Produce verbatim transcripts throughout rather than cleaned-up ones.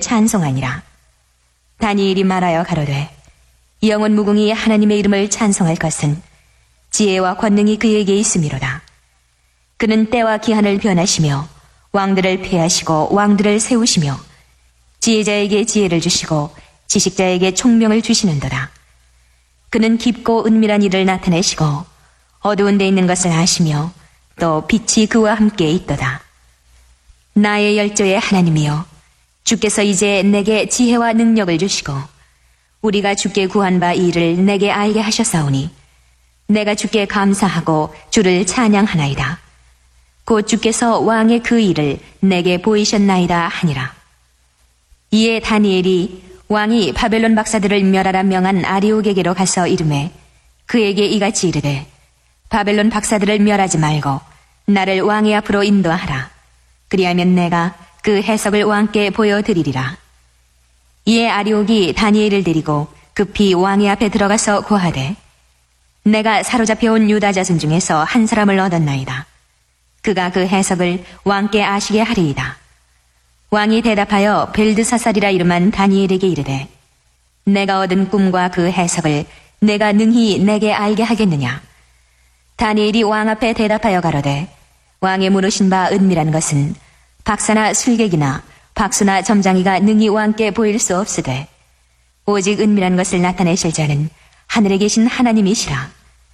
찬송하니라. 다니엘이 말하여 가로되 영원 무궁히 하나님의 이름을 찬송할 것은 지혜와 권능이 그에게 있음이로다. 그는 때와 기한을 변하시며 왕들을 폐하시고 왕들을 세우시며 지혜자에게 지혜를 주시고 지식자에게 총명을 주시는도다. 그는 깊고 은밀한 일을 나타내시고 어두운 데 있는 것을 아시며 또 빛이 그와 함께 있도다. 나의 열조의 하나님이여, 주께서 이제 내게 지혜와 능력을 주시고 우리가 주께 구한 바 이 일을 내게 알게 하셨사오니 내가 주께 감사하고 주를 찬양하나이다. 곧 주께서 왕의 그 일을 내게 보이셨나이다 하니라. 이에 다니엘이 왕이 바벨론 박사들을 멸하라 명한 아리옥에게로 가서 이르매 그에게 이같이 이르되 바벨론 박사들을 멸하지 말고 나를 왕의 앞으로 인도하라. 그리하면 내가 그 해석을 왕께 보여드리리라. 이에 아리옥이 다니엘을 데리고 급히 왕의 앞에 들어가서 고하되 내가 사로잡혀온 유다 자손 중에서 한 사람을 얻었나이다. 그가 그 해석을 왕께 아시게 하리이다. 왕이 대답하여 벨드사살이라 이름한 다니엘에게 이르되 내가 얻은 꿈과 그 해석을 내가 능히 내게 알게 하겠느냐. 다니엘이 왕 앞에 대답하여 가로되 왕의 물으신 바 은밀한 것은 박사나 술객이나 박수나 점장이가 능히 왕께 보일 수 없으되 오직 은밀한 것을 나타내실 자는 하늘에 계신 하나님이시라.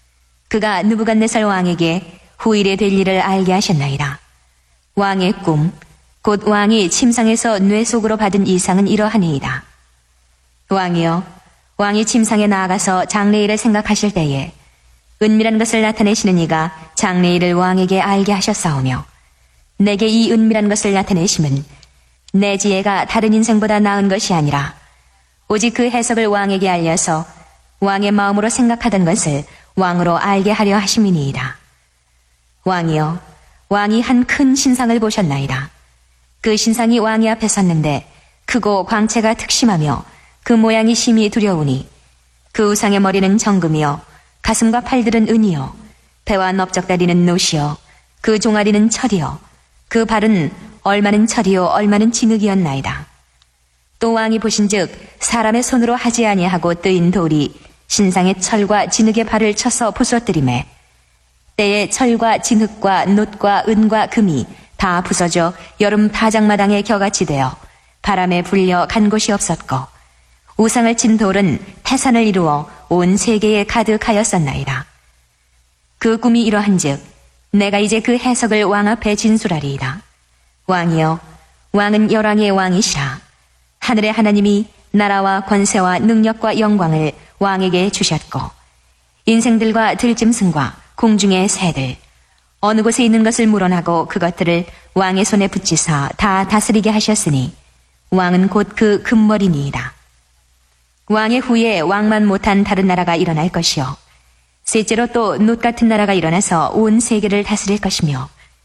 그가 느부갓네살 왕에게 후일에 될 일을 알게 하셨나이다. 왕의 꿈, 곧 왕이 침상에서 뇌 속으로 받은 이상은 이러하니이다. 왕이여, 왕이 침상에 나아가서 장래일을 생각하실 때에 은밀한 것을 나타내시는 이가 장래일을 왕에게 알게 하셨사오며 내게 이 은밀한 것을 나타내심은 내 지혜가 다른 인생보다 나은 것이 아니라 오직 그 해석을 왕에게 알려서 왕의 마음으로 생각하던 것을 왕으로 알게 하려 하심이니이다. 왕이여, 왕이 한 큰 신상을 보셨나이다. 그 신상이 왕의 앞에 섰는데 크고 광채가 특심하며 그 모양이 심히 두려우니 그 우상의 머리는 정금이요 가슴과 팔들은 은이요 배와 넓적다리는 노시요 그 종아리는 철이요 그 발은 얼마는 철이요 얼마는 진흙이었나이다. 또 왕이 보신즉 사람의 손으로 하지 아니하고 뜨인 돌이 신상의 철과 진흙의 발을 쳐서 부서뜨리매 때에 철과 진흙과 놋과 은과 금이 다 부서져 여름 타작마당에 겨같이 되어 바람에 불려 간 곳이 없었고 우상을 친 돌은 태산을 이루어 온 세계에 가득하였었나이다. 그 꿈이 이러한즉 내가 이제 그 해석을 왕 앞에 진술하리이다. 왕이여, 왕은 열왕의 왕이시라. 하늘의 하나님이 나라와 권세와 능력과 영광을 왕에게 주셨고 인생들과 들짐승과 공중의 새들 어느 곳에 있는 것을 물어나고 그것들을 왕의 손에 붙이사 다 다스리게 하셨으니 왕은 곧 그 금머리니이다. 왕의 후에 왕만 못한 다른 나라가 일어날 것이요 셋째로 또 놋 같은 나라가 일어나서 온 세계를 다스릴 것이며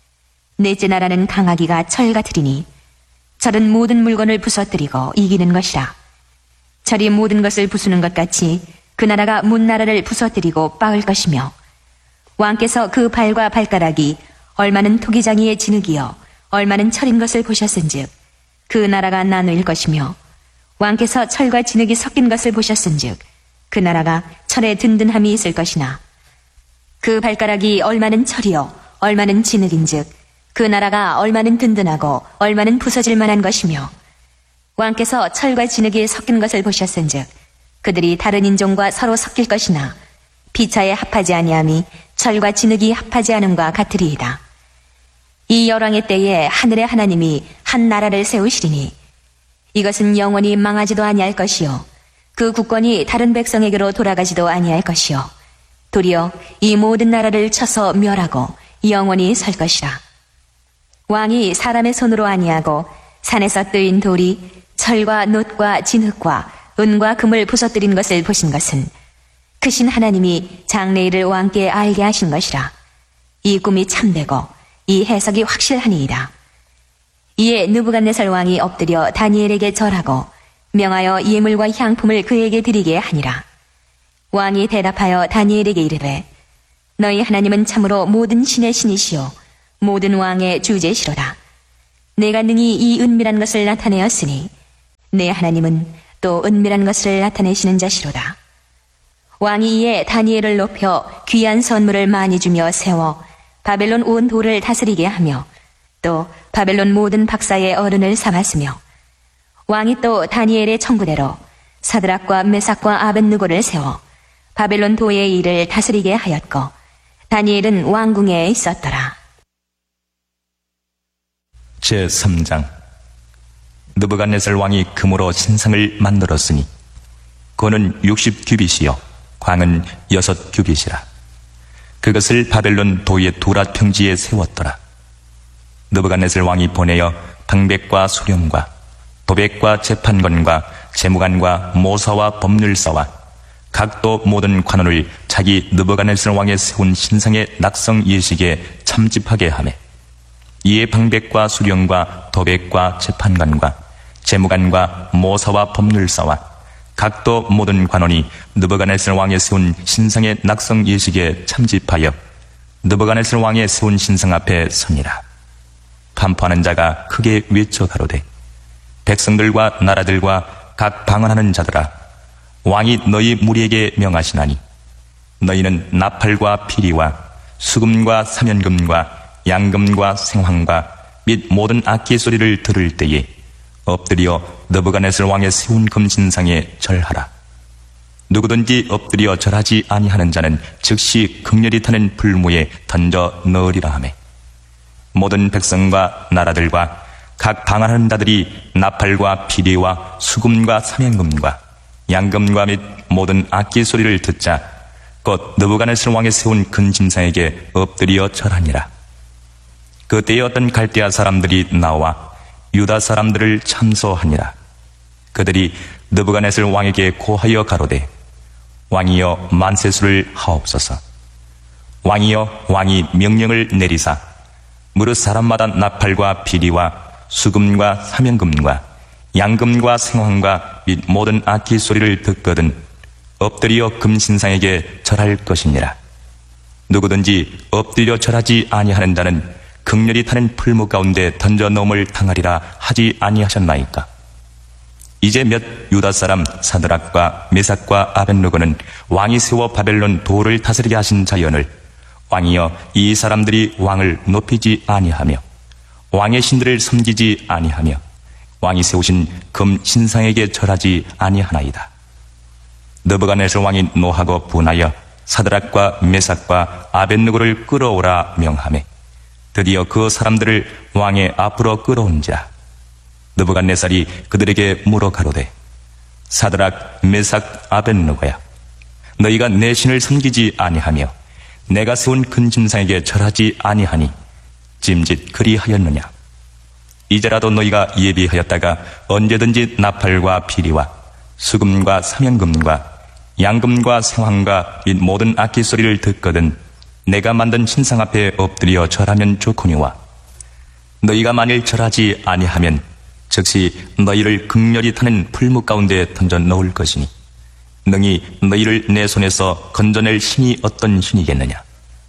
넷째 나라는 강하기가 철 같으리니 철은 모든 물건을 부서뜨리고 이기는 것이라. 철이 모든 것을 부수는 것 같이 그 나라가 문 나라를 부서뜨리고 빻을 것이며 왕께서 그 발과 발가락이 얼마는 토기장이의 진흙이요 얼마는 철인 것을 보셨은즉 그 나라가 나누일 것이며 왕께서 철과 진흙이 섞인 것을 보셨은즉 그 나라가 철에 든든함이 있을 것이나 그 발가락이 얼마는 철이요 얼마는 진흙인즉 그 나라가 얼마는 든든하고 얼마는 부서질 만한 것이며 왕께서 철과 진흙이 섞인 것을 보셨은즉 그들이 다른 인종과 서로 섞일 것이나 피차에 합하지 아니함이 철과 진흙이 합하지 않음과 같으리이다. 이 열왕의 때에 하늘의 하나님이 한 나라를 세우시리니 이것은 영원히 망하지도 아니할 것이요 그 국권이 다른 백성에게로 돌아가지도 아니할 것이요 도리어 이 모든 나라를 쳐서 멸하고 영원히 설 것이라. 왕이 사람의 손으로 아니하고 산에서 뜨인 돌이 철과 놋과 진흙과 은과 금을 부서뜨린 것을 보신 것은 크신 하나님이 장래일을 왕께 알게 하신 것이라. 이 꿈이 참되고 이 해석이 확실하니이다. 이에 느부갓네살 왕이 엎드려 다니엘에게 절하고 명하여 예물과 향품을 그에게 드리게 하니라. 왕이 대답하여 다니엘에게 이르되 너희 하나님은 참으로 모든 신의 신이시요 모든 왕의 주제시로다. 내가 능히 이 은밀한 것을 나타내었으니 내 하나님은 또 은밀한 것을 나타내시는 자시로다. 왕이 이에 다니엘을 높여 귀한 선물을 많이 주며 세워 바벨론 온 도를 다스리게 하며 또 바벨론 모든 박사의 어른을 삼았으며 왕이 또 다니엘의 청구대로 사드락과 메삭과 아벳느고를 세워 바벨론 도의 일을 다스리게 하였고 다니엘은 왕궁에 있었더라. 제삼 장. 느부갓네살 왕이 금으로 신상을 만들었으니 그는 육십 규빗이요 광은 여섯 규빗이라. 그것을 바벨론 도의 두랏 평지에 세웠더라. 느부갓네살 왕이 보내어 방백과 수령과 도백과 재판관과 재무관과 모사와 법률사와 각도 모든 관원을 자기 느부갓네살 왕의 세운 신상의 낙성 예식에 참집하게 하며 이에 방백과 수령과 도백과 재판관과 재무관과 모사와 법률사와 각도 모든 관원이 느부갓네살 왕의 세운 신상의 낙성 예식에 참집하여 느부갓네살 왕의 세운 신상 앞에 서니라. 판포하는 자가 크게 외쳐 가로되 백성들과 나라들과 각 방언하는 자들아, 왕이 너희 무리에게 명하시나니 너희는 나팔과 피리와 수금과 사면금과 양금과 생황과 및 모든 악기 소리를 들을 때에 엎드려 느부갓네살 왕의 세운 금신상에 절하라. 누구든지 엎드려 절하지 아니하는 자는 즉시 극렬히 타는 불무에 던져 넣으리라 하매 모든 백성과 나라들과 각 방언하는 자들이 나팔과 피리와 수금과 사면금과 양금과 및 모든 악기 소리를 듣자 곧 느부갓네살 왕의 세운 금신상에게 엎드려 절하니라. 그때에 어떤 갈대아 사람들이 나와 유다 사람들을 참소하니라. 그들이 느부갓네살 왕에게 고하여 가로되 왕이여 만세수를 하옵소서. 왕이여 왕이 명령을 내리사 무릇 사람마다 나팔과 피리와 수금과 사면금과 양금과 생황과 및 모든 악기 소리를 듣거든 엎드려 금신상에게 절할 것이니라. 누구든지 엎드려 절하지 아니하는 자는 극렬히 타는 풀무 가운데 던져 넣음을 당하리라 하지 아니하셨나이까. 이제 몇 유다 사람 사드락과 메삭과 아벳느고는 왕이 세워 바벨론 도를 다스리게 하신 자연을 왕이여 이 사람들이 왕을 높이지 아니하며 왕의 신들을 섬기지 아니하며 왕이 세우신 금 신상에게 절하지 아니하나이다. 느부갓네살 왕이 노하고 분하여 사드락과 메삭과 아벳느고를 끌어오라 명하매 드디어 그 사람들을 왕의 앞으로 끌어온지라. 느부갓네살이 그들에게 물어 가로되 사드락 메삭 아벳느고야, 너희가 내 신을 섬기지 아니하며 내가 세운 큰 신상에게 절하지 아니하니 짐짓 그리하였느냐. 이제라도 너희가 예비하였다가 언제든지 나팔과 피리와 수금과 사면금과 양금과 생황과 및 모든 악기 소리를 듣거든 내가 만든 신상 앞에 엎드려 절하면 좋거니와 너희가 만일 절하지 아니하면 즉시 너희를 극렬히 타는 풀무 가운데 던져 넣을 것이니 능히 너희를 내 손에서 건져낼 신이 어떤 신이겠느냐.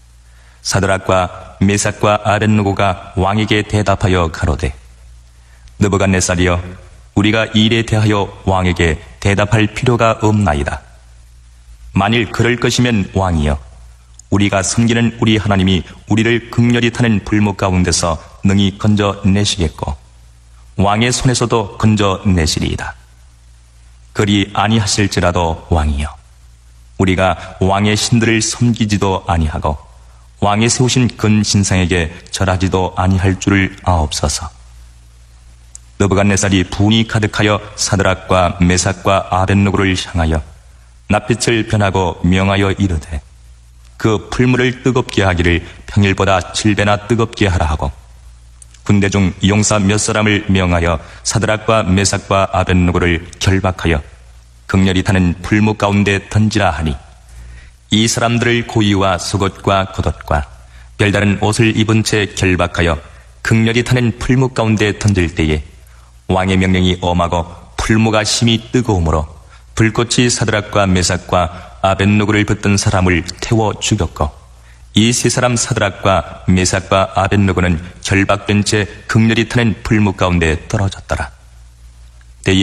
사드락과 메삭과 아벳느고가 왕에게 대답하여 가로되 느부갓네살이여, 우리가 이 일에 대하여 왕에게 대답할 필요가 없나이다. 만일 그럴 것이면 왕이여, 우리가 섬기는 우리 하나님이 우리를 극렬히 타는 불무 가운데서 능히 건져내시겠고 왕의 손에서도 건져내시리이다. 그리 아니하실지라도 왕이여, 우리가 왕의 신들을 섬기지도 아니하고 왕의 세우신 근 신상에게 절하지도 아니할 줄을 아옵소서. 느부갓네살이 분이 가득하여 사드락과 메삭과 아벳느고를 향하여 낯빛을 변하고 명하여 이르되 그 풀무를 뜨겁게 하기를 평일보다 칠 배나 뜨겁게 하라 하고 군대 중 용사 몇 사람을 명하여 사드락과 메삭과 아벳느고를 결박하여 극렬히 타는 풀무 가운데 던지라 하니 이 사람들을 고이와 속옷과 겉옷과 별다른 옷을 입은 채 결박하여 극렬히 타는 풀무 가운데 던질 때에 왕의 명령이 엄하고 풀무가 심히 뜨거우므로 불꽃이 사드락과 메삭과 아벳느고를 붙든 사람을 태워 죽였고 이 세 사람 사드락과 메삭과 아벳느고는 결박된 채 극렬히 타는 풀무 가운데 떨어졌더라. 때에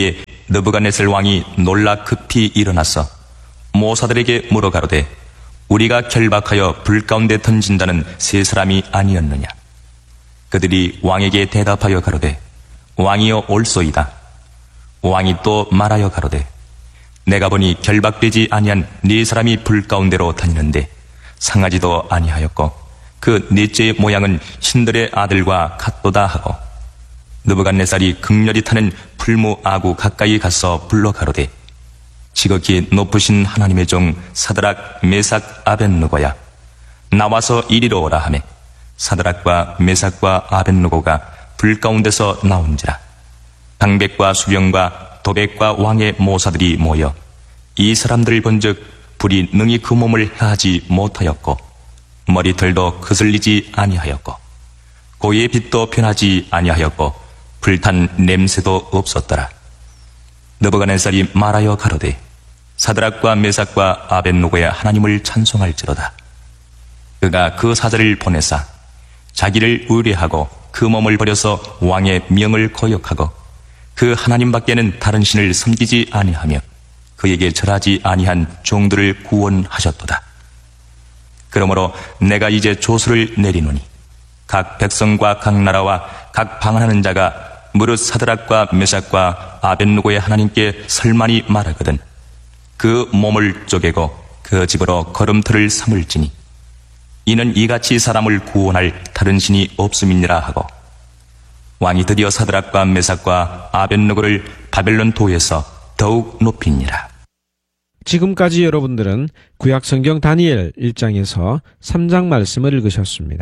느부갓네살 왕이 놀라 급히 일어나서 모사들에게 물어 가로되 우리가 결박하여 불 가운데 던진다는 세 사람이 아니었느냐. 그들이 왕에게 대답하여 가로되 왕이여 옳소이다. 왕이 또 말하여 가로되 내가 보니 결박되지 아니한 네 사람이 불 가운데로 다니는데 상하지도 아니하였고 그 넷째의 모양은 신들의 아들과 같도다 하고 느부갓네살이 극렬히 타는 풀무 아구 가까이 가서 불러 가로되 지극히 높으신 하나님의 종 사드락 메삭 아벳느고야 나와서 이리로 오라 하매 사드락과 메삭과 아벳느고가 불 가운데서 나온지라. 방백과 수병과 도백과 왕의 모사들이 모여 이 사람들을 본즉 불이 능히 그 몸을 해하지 못하였고 머리털도 거슬리지 아니하였고 고의 빛도 변하지 아니하였고 불탄 냄새도 없었더라. 느부갓네살이 말하여 가로되 사드락과 메삭과 아벳느고의 하나님을 찬송할지로다. 그가 그 사자를 보내사 자기를 의뢰하고 그 몸을 버려서 왕의 명을 거역하고 그 하나님밖에는 다른 신을 섬기지 아니하며 그에게 절하지 아니한 종들을 구원하셨도다. 그러므로 내가 이제 조서를 내리노니 각 백성과 각 나라와 각 방언하는 자가 무릇 사드락과 메삭과 아벳느고의 하나님께 설만이 말하거든 그 몸을 쪼개고 그 집으로 걸음터를 삼을지니 이는 이같이 사람을 구원할 다른 신이 없음이니라 하고 왕이 드디어 사드락과 메삭과 아벳느고를 바벨론 도에서 더욱 높이니라. 지금까지 여러분들은 구약성경 다니엘 일 장에서 삼 장 말씀을 읽으셨습니다.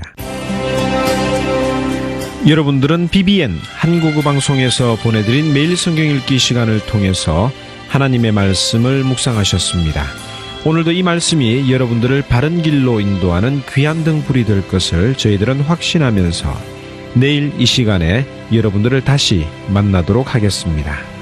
여러분들은 비비엔 한국어 방송에서 보내드린 매일 성경 읽기 시간을 통해서 하나님의 말씀을 묵상하셨습니다. 오늘도 이 말씀이 여러분들을 바른 길로 인도하는 귀한 등불이 될 것을 저희들은 확신하면서 내일 이 시간에 여러분들을 다시 만나도록 하겠습니다.